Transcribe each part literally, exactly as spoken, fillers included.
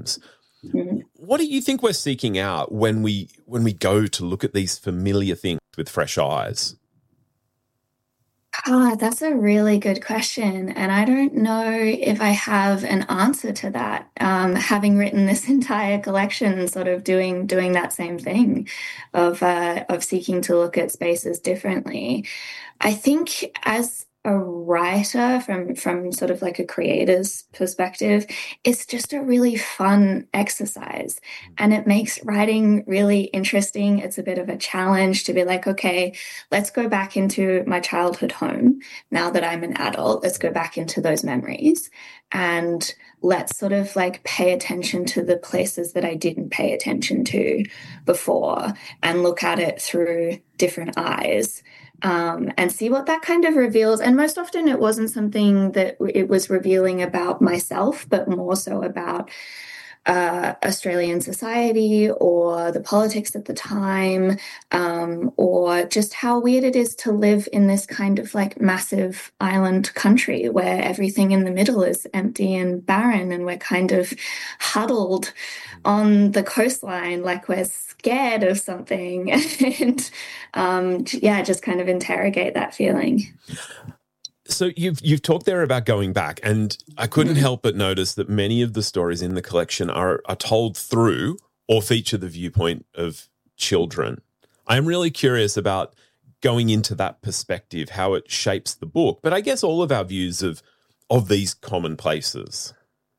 Mm. What do you think we're seeking out when we when we go to look at these familiar things with fresh eyes? Ah, that's a really good question. And I don't know if I have an answer to that. Um, having written this entire collection, sort of doing doing that same thing of uh, of seeking to look at spaces differently. I think as a writer from from sort of like a creator's perspective, it's just a really fun exercise and it makes writing really interesting. It's a bit of a challenge to be like, okay, let's go back into my childhood home now that I'm an adult. Let's go back into those memories and let's sort of like pay attention to the places that I didn't pay attention to before and look at it through different eyes. Um, and see what that kind of reveals. And most often it wasn't something that it was revealing about myself, but more so about uh, Australian society or the politics at the time, um, or just how weird it is to live in this kind of like massive island country where everything in the middle is empty and barren, and we're kind of huddled on the coastline like we're scared of something. And um, yeah, just kind of interrogate that feeling. So you've you've talked there about going back, and I couldn't Mm-hmm. help but notice that many of the stories in the collection are are told through or feature the viewpoint of children. I'm really curious about going into that perspective, how it shapes the book, but I guess all of our views of of these common places.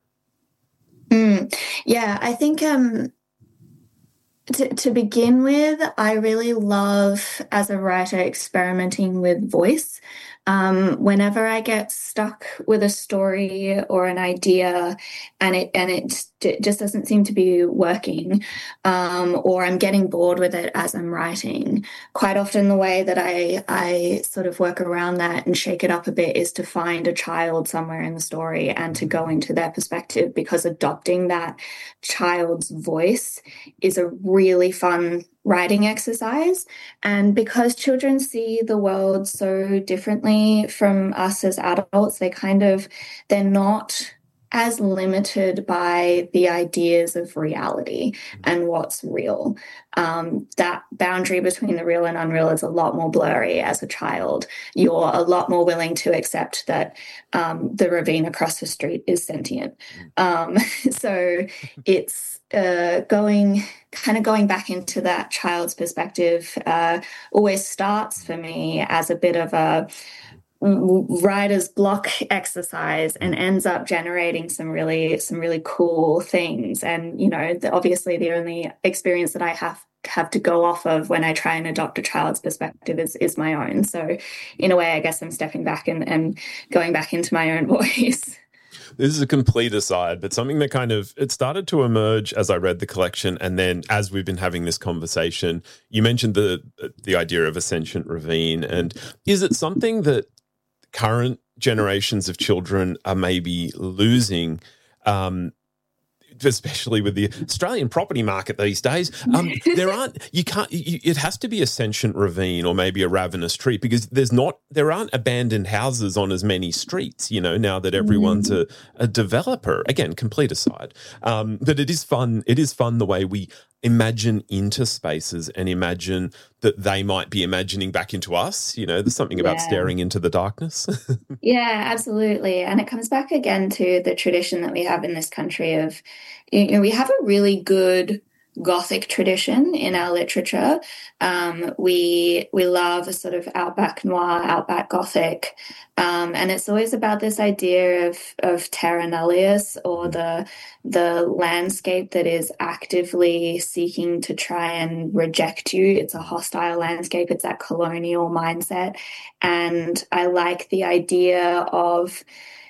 Mm, yeah, I think um, to, to begin with, I really love, as a writer, experimenting with voice. Um, whenever I get stuck with a story or an idea and it and it, it just doesn't seem to be working, um, or I'm getting bored with it as I'm writing, quite often the way that I, I sort of work around that and shake it up a bit is to find a child somewhere in the story and to go into their perspective, because adopting that child's voice is a really fun writing exercise. And because children see the world so differently from us as adults, they kind of, they're not as limited by the ideas of reality and what's real. Um, that boundary between the real and unreal is a lot more blurry as a child. You're a lot more willing to accept that um, the ravine across the street is sentient. Um, so it's uh, going kind of going back into that child's perspective uh, always starts for me as a bit of a writer's block exercise and ends up generating some really some really cool things. And you know, the, obviously the only experience that I have have to go off of when I try and adopt a child's perspective is is my own. So in a way, I guess I'm stepping back and, and going back into my own voice. This is a complete aside, but something that kind of, it started to emerge as I read the collection, and then as we've been having this conversation, you mentioned the the idea of a sentient ravine. And is it something that current generations of children are maybe losing, um, especially with the Australian property market these days? Um, there aren't, you can't, you, it has to be a sentient ravine or maybe a ravenous tree, because there's not, there aren't abandoned houses on as many streets, you know, now that everyone's a, a developer. Again, complete aside. Um, but it is fun. It is fun the way we imagine into spaces and imagine that they might be imagining back into us. You know, there's something about Yeah. staring into the darkness. Yeah, absolutely. And it comes back again to the tradition that we have in this country of, you know, we have a really good Gothic tradition in our literature. Um, we we love a sort of outback noir, outback Gothic, um, and it's always about this idea of of terra nullius, or the the landscape that is actively seeking to try and reject you. It's a hostile landscape. It's that colonial mindset, and I like the idea of,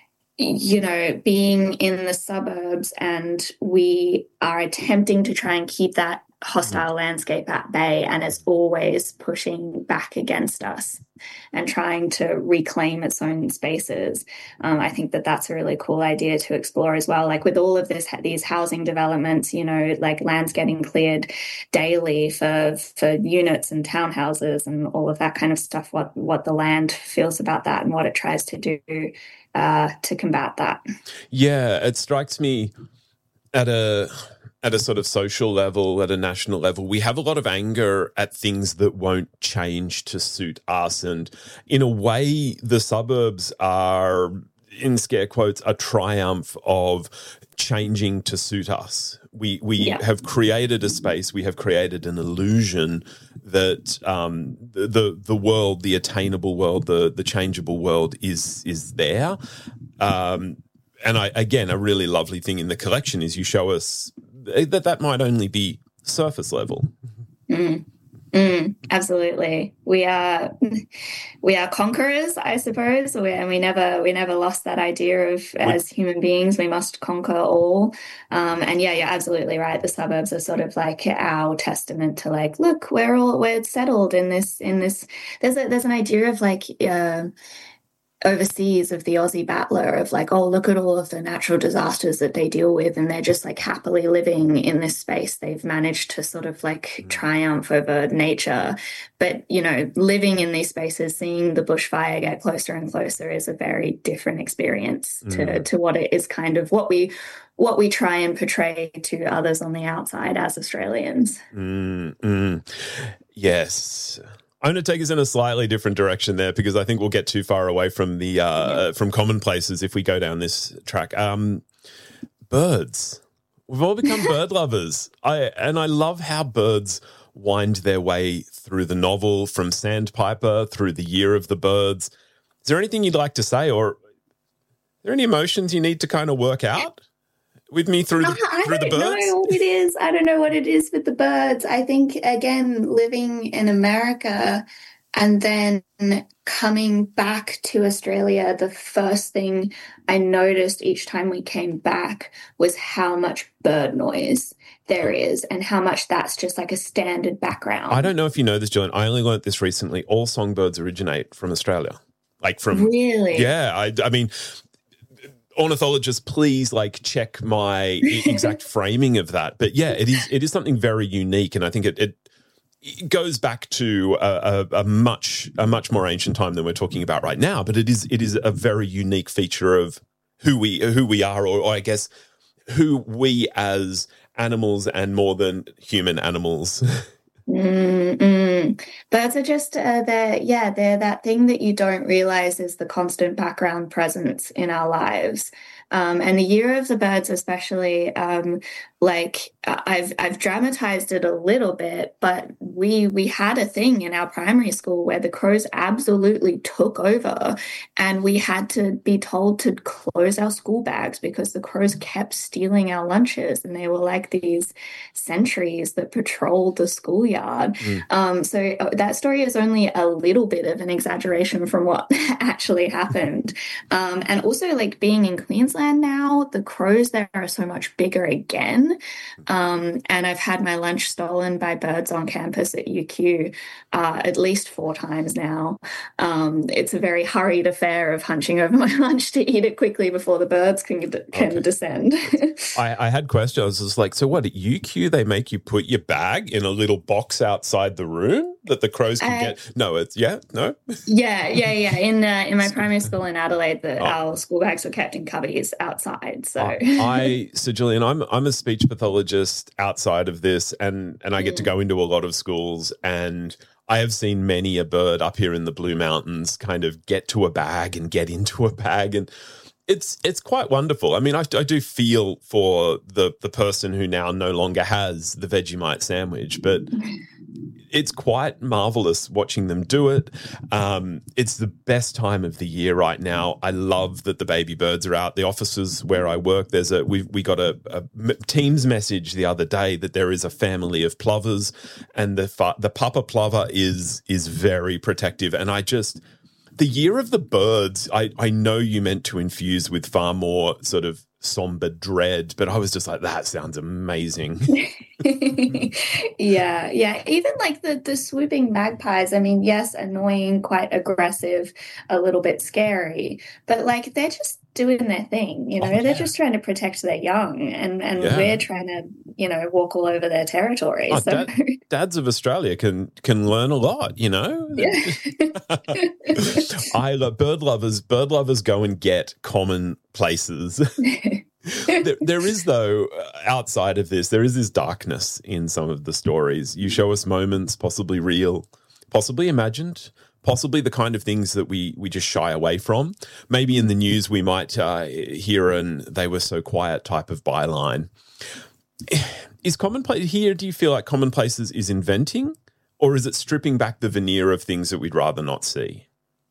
you know, being in the suburbs and we are attempting to try and keep that hostile landscape at bay, and it's always pushing back against us and trying to reclaim its own spaces. Um, I think that that's a really cool idea to explore as well. Like with all of this, these housing developments, you know, like lands getting cleared daily for for units and townhouses and all of that kind of stuff. What what the land feels about that and what it tries to do uh, to combat that. Yeah, it strikes me at a at a sort of social level, at a national level, we have a lot of anger at things that won't change to suit us. And in a way, the suburbs are, in scare quotes, a triumph of changing to suit us. We we yeah. have created a space, we have created an illusion that um, the, the the world, the attainable world, the the changeable world is is there. Um, and I again, a really lovely thing in the collection is you show us that that might only be surface level. Mm. Mm, absolutely. We are we are conquerors, I suppose, we, and we never we never lost that idea of as human beings we must conquer all. Um, and yeah, you're absolutely right. The suburbs are sort of like our testament to like, look, we're all we're settled in this in this. There's a there's an idea of like. Uh, overseas of the Aussie battler of like, oh, look at all of the natural disasters that they deal with, and they're just like happily living in this space. They've managed to sort of like triumph over nature. But, you know, living in these spaces, seeing the bushfire get closer and closer is a very different experience to, mm. to what it is kind of what we what we try and portray to others on the outside as Australians. Mm, mm. Yes. I'm going to take us in a slightly different direction there because I think we'll get too far away from the uh, yeah. from commonplaces if we go down this track. Um, birds. We've all become bird lovers. I and I love how birds wind their way through the novel, from Sandpiper through the Year of the Birds. Is there anything you'd like to say, or are there any emotions you need to kind of work out with me through the, I through the birds? I don't know what it is. I don't know what it is with the birds. I think, again, living in America and then coming back to Australia, the first thing I noticed each time we came back was how much bird noise there is and how much that's just like a standard background. I don't know if you know this, Gillian. I only learnt this recently. All songbirds originate from Australia. Like from Really? Yeah. I, I mean... ornithologists, please like check my exact framing of that. But yeah, it is it is something very unique, and I think it it, it goes back to a, a, a much a much more ancient time than we're talking about right now. But it is it is a very unique feature of who we who we are, or, or I guess who we as animals and more than human animals. Mm-mm. Birds are just uh, they're yeah they're that thing that you don't realize is the constant background presence in our lives. Um, and the Year of the Birds, especially, um, like I've I've dramatized it a little bit, but we we had a thing in our primary school where the crows absolutely took over, and we had to be told to close our school bags because the crows kept stealing our lunches, and they were like these sentries that patrolled the schoolyard. Mm. Um, so that story is only a little bit of an exaggeration from what actually happened. Um, and also, like being in Queensland now, the crows there are so much bigger again. Um, and I've had my lunch stolen by birds on campus at U Q uh, at least four times now. Um, it's a very hurried affair of hunching over my lunch to eat it quickly before the birds can can okay. descend. I, I had questions. I was just like, so what, at U Q they make you put your bag in a little box outside the room that the crows can uh, get? No, it's, yeah, no? Yeah, yeah, yeah. In uh, in my primary school in Adelaide, the, oh. our school bags were kept in cubbies outside. So, uh, I, so Gillian, I'm I'm a speech pathologist outside of this, and and I get mm. to go into a lot of schools, and I have seen many a bird up here in the Blue Mountains kind of get to a bag and get into a bag, and it's it's quite wonderful. I mean, I, I do feel for the the person who now no longer has the Vegemite sandwich, but it's quite marvelous watching them do it. Um, it's the best time of the year right now. I love that the baby birds are out. The offices where I work, there's a we we got a, a Teams message the other day that there is a family of plovers, and the the papa plover is is very protective. And I just the Year of the Birds, I I know you meant to infuse with far more sort of somber dread, but I was just like, that sounds amazing. yeah, yeah. Even like the the swooping magpies, I mean, yes, annoying, quite aggressive, a little bit scary, but like they're just doing their thing, you know, oh, yeah. They're just trying to protect their young, and, and yeah. we're trying to, you know, walk all over their territory. Oh, so. dad, dads of Australia can can learn a lot, you know. Yeah. I love bird lovers. Bird lovers go and get common places. there, there is, though, outside of this, there is this darkness in some of the stories. You show us moments, possibly real, possibly imagined, possibly the kind of things that we we just shy away from. Maybe in the news we might uh, hear an "they were so quiet" type of byline. Is commonplace here, do you feel like Commonplaces is inventing, or is it stripping back the veneer of things that we'd rather not see?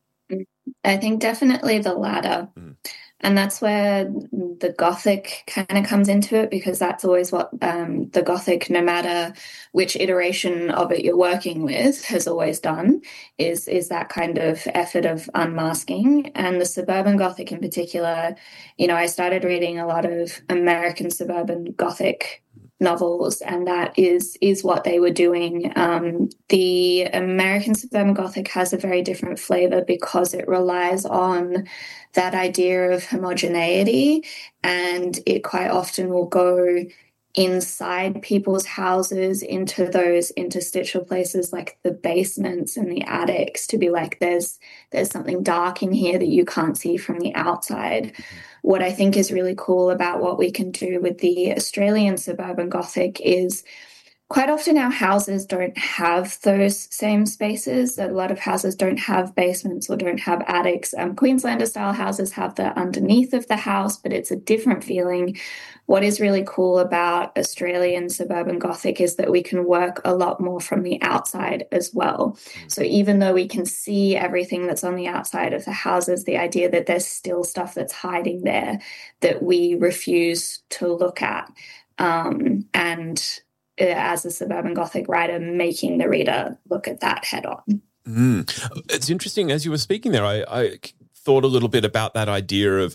I think definitely the latter. Mm. And that's where the Gothic kind of comes into it, because that's always what um, the Gothic, no matter which iteration of it you're working with, has always done, is, is that kind of effort of unmasking. And the suburban Gothic in particular, you know, I started reading a lot of American suburban Gothic novels, and that is is what they were doing. Um, the American suburban Gothic has a very different flavor because it relies on that idea of homogeneity, and it quite often will go inside people's houses into those interstitial places like the basements and the attics, to be like, there's there's something dark in here that you can't see from the outside. What I think is really cool about what we can do with the Australian suburban Gothic is quite often our houses don't have those same spaces. A lot of houses don't have basements or don't have attics. Um, Queenslander style houses have the underneath of the house, but it's a different feeling. What is really cool about Australian suburban Gothic is that we can work a lot more from the outside as well. So even though we can see everything that's on the outside of the houses, the idea that there's still stuff that's hiding there that we refuse to look at. Um, and as a suburban Gothic writer, making the reader look at that head on. Mm. It's interesting, as you were speaking there, I, I thought a little bit about that idea of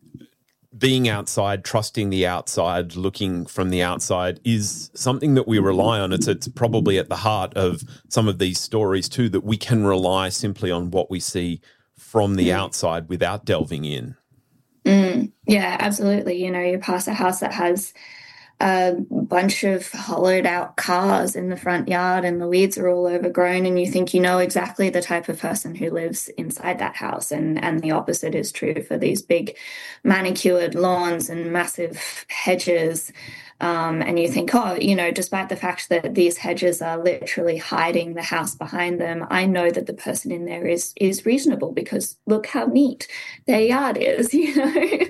being outside, trusting the outside, looking from the outside is something that we rely on. It's, it's probably at the heart of some of these stories too, that we can rely simply on what we see from the mm. outside without delving in. Mm. Yeah, absolutely. You know, you pass a house that has a bunch of hollowed out cars in the front yard and the weeds are all overgrown, and you think you know exactly the type of person who lives inside that house, and and the opposite is true for these big manicured lawns and massive hedges. Um, and you think, oh, you know, despite the fact that these hedges are literally hiding the house behind them, I know that the person in there is is reasonable because look how neat their yard is, you know.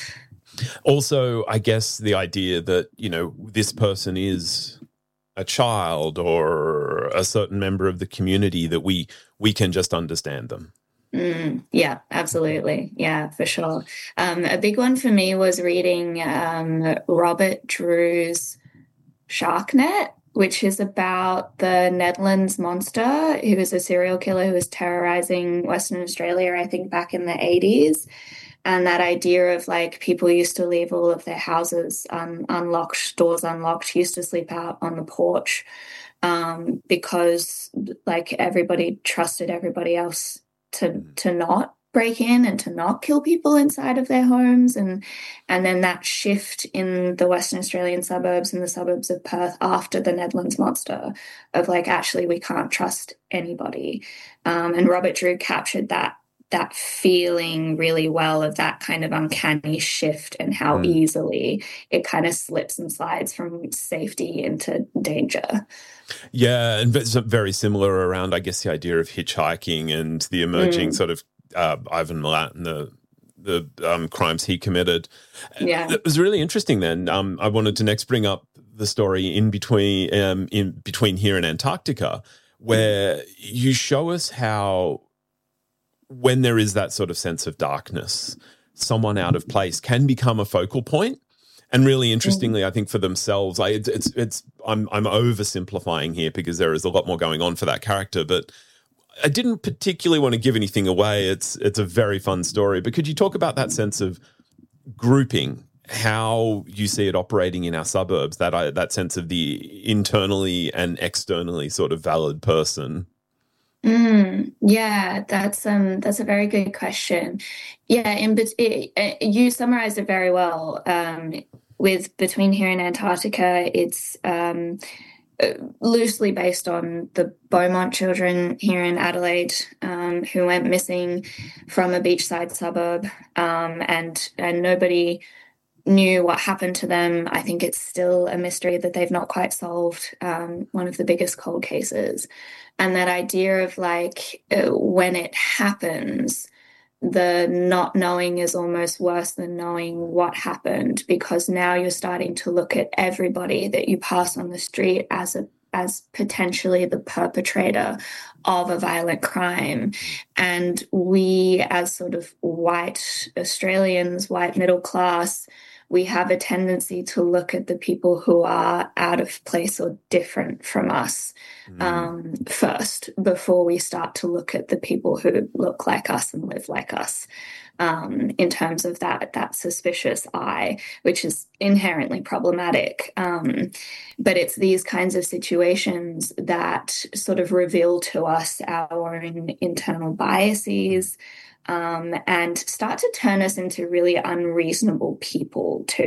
Also, I guess the idea that, you know, this person is a child or a certain member of the community, that we we can just understand them. Mm, yeah, absolutely. Yeah, for sure. Um, a big one for me was reading um, Robert Drew's Sharknet, which is about the Nedlands monster, who was a serial killer who was terrorizing Western Australia, I think, back in the eighties. And that idea of like people used to leave all of their houses um, unlocked, doors unlocked, used to sleep out on the porch um, because like everybody trusted everybody else to to not break in and to not kill people inside of their homes. And and then that shift in the Western Australian suburbs and the suburbs of Perth after the Nedlands monster of like, actually, we can't trust anybody. Um, and Robert Drew captured that that feeling really well, of that kind of uncanny shift and how mm. easily it kind of slips and slides from safety into danger. Yeah, and it's very similar around, I guess, the idea of hitchhiking and the emerging mm. sort of uh, Ivan Milat and the the um, crimes he committed. Yeah, it was really interesting. Then um, I wanted to next bring up the story in between um, in between here and Antarctica, where you show us how, when there is that sort of sense of darkness, someone out of place can become a focal point. And really interestingly, I think for themselves, I, it's, it's, it's, I'm, I'm oversimplifying here because there is a lot more going on for that character, but I didn't particularly want to give anything away. It's, it's a very fun story, but could you talk about that sense of grouping, how you see it operating in our suburbs, that, I, that sense of the internally and externally sort of valid person? Mm, yeah, that's um that's a very good question. Yeah, in but it, you summarized it very well. Um, with Between Here and Antarctica, it's um loosely based on the Beaumont children here in Adelaide, um, who went missing from a beachside suburb, um, and and nobody knew what happened to them. I think it's still a mystery that they've not quite solved, um, one of the biggest cold cases. And that idea of like, uh, when it happens, the not knowing is almost worse than knowing what happened, because now you're starting to look at everybody that you pass on the street as a as potentially the perpetrator of a violent crime. And we, as sort of white Australians, white middle class, we have a tendency to look at the people who are out of place or different from us mm. um, first, before we start to look at the people who look like us and live like us, um, in terms of that, that suspicious eye, which is inherently problematic. Um, but it's these kinds of situations that sort of reveal to us our own internal biases, Um, and start to turn us into really unreasonable people too.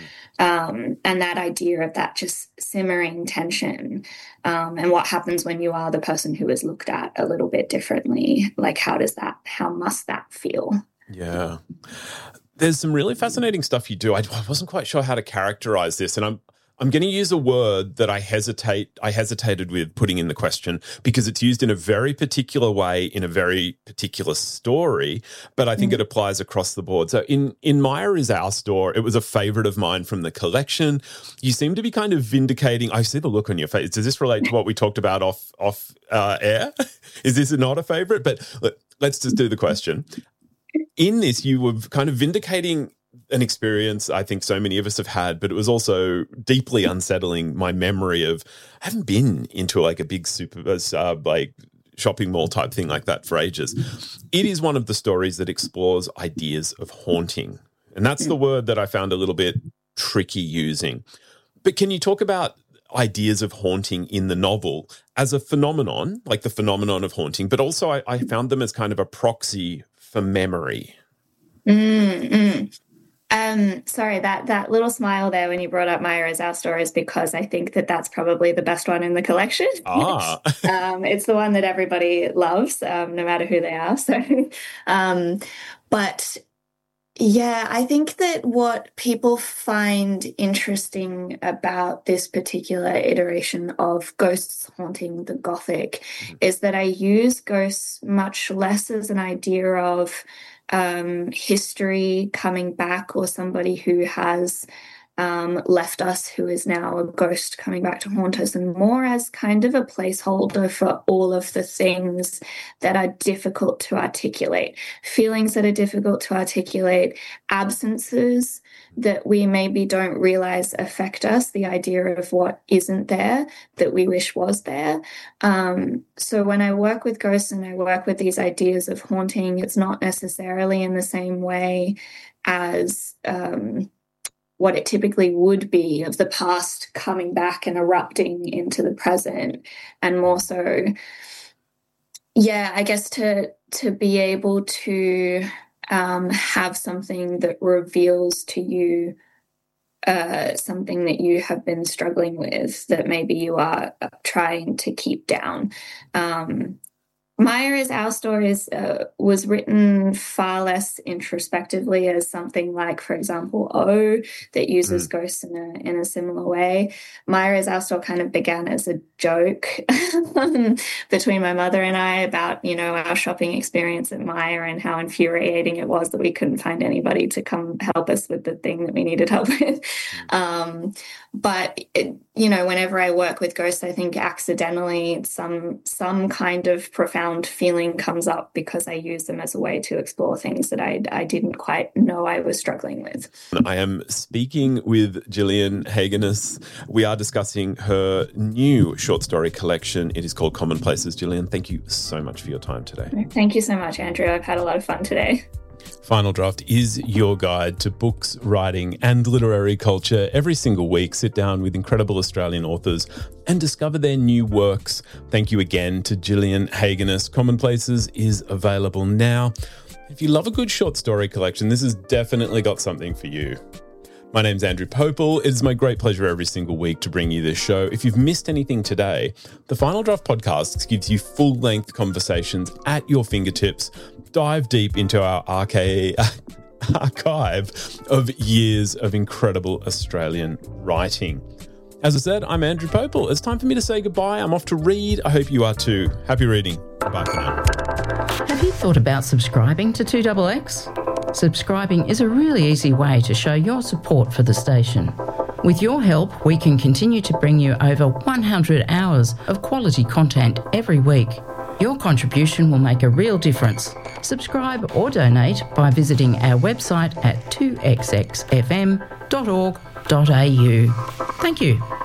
Um, and that idea of that just simmering tension, um, and what happens when you are the person who is looked at a little bit differently. Like, how does that, how must that feel? Yeah. There's some really fascinating stuff you do. I, I wasn't quite sure how to characterize this, and I'm I'm going to use a word that I hesitate. I hesitated with putting in the question because it's used in a very particular way in a very particular story, but I think mm. it applies across the board. So in, in Maya Is Our Store, it was a favorite of mine from the collection. You seem to be kind of vindicating. I see the look on your face. Does this relate to what we talked about off, off uh, air? Is this not a favorite? But let, let's just do the question. In this, you were kind of vindicating an experience I think so many of us have had, but it was also deeply unsettling. My memory of, I haven't been into like a big super, uh, like shopping mall type thing like that for ages. It is one of the stories that explores ideas of haunting. And that's the word that I found a little bit tricky using. But can you talk about ideas of haunting in the novel as a phenomenon, like the phenomenon of haunting, but also I, I found them as kind of a proxy for memory? Mm-hmm. Um, sorry, that that little smile there when you brought up Maya Is Our Store is because I think that that's probably the best one in the collection. Ah. um, it's the one that everybody loves, um, no matter who they are. So, um, but yeah, I think that what people find interesting about this particular iteration of ghosts haunting the Gothic mm-hmm. is that I use ghosts much less as an idea of um, history coming back, or somebody who has um, left us who is now a ghost coming back to haunt us, and more as kind of a placeholder for all of the things that are difficult to articulate, feelings that are difficult to articulate, absences that we maybe don't realize affect us, the idea of what isn't there that we wish was there. Um, so when I work with ghosts and I work with these ideas of haunting, it's not necessarily in the same way as um, what it typically would be of the past coming back and erupting into the present, and more so, yeah, I guess to to be able to um, have something that reveals to you uh, something that you have been struggling with, that maybe you are trying to keep down. Um, Maya Is Our Store is, uh, was written far less introspectively as something like, for example, O, that uses mm. ghosts in a in a similar way. Maya Is Our Store kind of began as a joke between my mother and I about, you know, our shopping experience at Maya and how infuriating it was that we couldn't find anybody to come help us with the thing that we needed help with. Mm. Um, but, it, you know, whenever I work with ghosts, I think accidentally some some kind of profound feeling comes up because I use them as a way to explore things that I, I didn't quite know I was struggling with. I am speaking with Gillian Hageness. We are discussing her new short story collection. It is called Commonplaces. Gillian, thank you so much for your time today. Thank you so much, Andrew. I've had a lot of fun today. Final Draft is your guide to books, writing and literary culture. Every single week, sit down with incredible Australian authors and discover their new works. Thank you again to Gillian Hageness. Commonplaces is available now. If you love a good short story collection, this has definitely got something for you. My name's Andrew Popel. It is my great pleasure every single week to bring you this show. If you've missed anything today, the Final Draft podcast gives you full-length conversations at your fingertips. Dive deep into our arcade, archive of years of incredible Australian writing. As I said, I'm Andrew Popel. It's time for me to say goodbye. I'm off to read. I hope you are too. Happy reading. Bye for now. Have you thought about subscribing to two X X? Subscribing is a really easy way to show your support for the station. With your help, we can continue to bring you over one hundred hours of quality content every week. Your contribution will make a real difference. Subscribe or donate by visiting our website at two x x f m dot org dot a u. Thank you.